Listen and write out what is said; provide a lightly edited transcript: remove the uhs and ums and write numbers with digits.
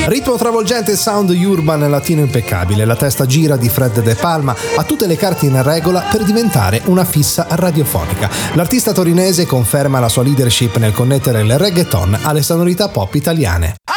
Ritmo travolgente, sound urban latino impeccabile, la testa gira di Fred De Palma ha tutte le carte in regola per diventare una fissa radiofonica. L'artista torinese conferma la sua leadership nel connettere il reggaeton alle sonorità pop italiane.